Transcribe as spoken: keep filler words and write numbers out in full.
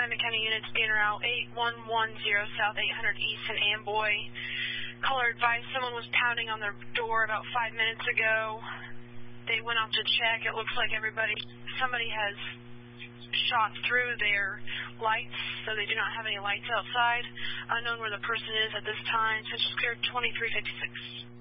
Simon County units in route eight one one zero South eight hundred East in Amboy. Caller advised someone was pounding on their door about five minutes ago. They went out to check. It looks like everybody, somebody has shot through their lights, so they do not have any lights outside. Unknown where the person is at this time. Census cleared twenty-three fifty-six.